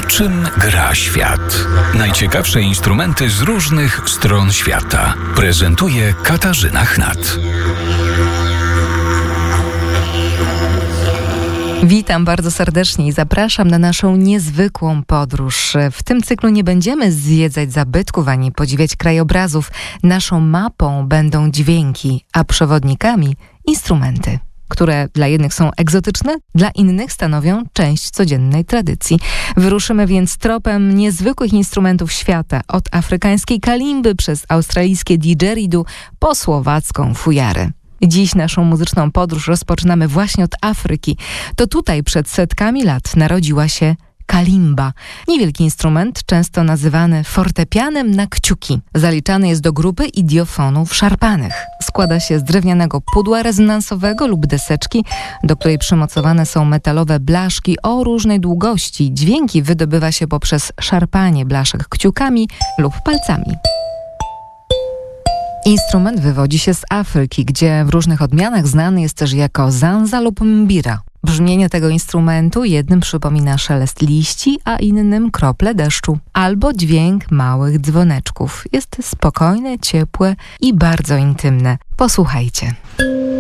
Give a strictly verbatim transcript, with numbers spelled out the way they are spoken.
Czym gra świat? Najciekawsze instrumenty z różnych stron świata prezentuje Katarzyna Chnat. Witam bardzo serdecznie i zapraszam na naszą niezwykłą podróż. W tym cyklu nie będziemy zwiedzać zabytków ani podziwiać krajobrazów. Naszą mapą będą dźwięki, a przewodnikami instrumenty, które dla jednych są egzotyczne, dla innych stanowią część codziennej tradycji. Wyruszymy więc tropem niezwykłych instrumentów świata, od afrykańskiej kalimby przez australijskie didgeridoo po słowacką fujarę. Dziś naszą muzyczną podróż rozpoczynamy właśnie od Afryki. To tutaj przed setkami lat narodziła się kalimba. Niewielki instrument, często nazywany fortepianem na kciuki. Zaliczany jest do grupy idiofonów szarpanych. Składa się z drewnianego pudła rezonansowego lub deseczki, do której przymocowane są metalowe blaszki o różnej długości. Dźwięki wydobywa się poprzez szarpanie blaszek kciukami lub palcami. Instrument wywodzi się z Afryki, gdzie w różnych odmianach znany jest też jako zanza lub mbira. Brzmienie tego instrumentu jednym przypomina szelest liści, a innym krople deszczu, albo dźwięk małych dzwoneczków. Jest spokojne, ciepłe i bardzo intymne. Posłuchajcie.